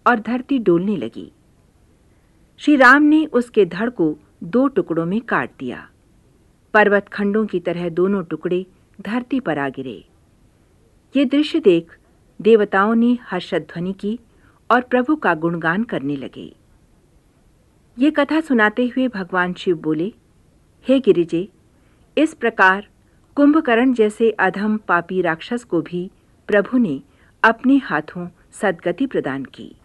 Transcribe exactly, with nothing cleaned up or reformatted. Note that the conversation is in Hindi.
और धरती डोलने लगी। श्री राम ने उसके धड़ को दो टुकड़ों में काट दिया। पर्वत खंडों की तरह दोनों टुकड़े धरती पर आ गिरे। ये दृश्य देख देवताओं ने हर्षध्वनि की और प्रभु का गुणगान करने लगे। ये कथा सुनाते हुए भगवान शिव बोले, हे गिरिजे, इस प्रकार कुंभकर्ण जैसे अधम पापी राक्षस को भी प्रभु ने अपने हाथों सद्गति प्रदान की।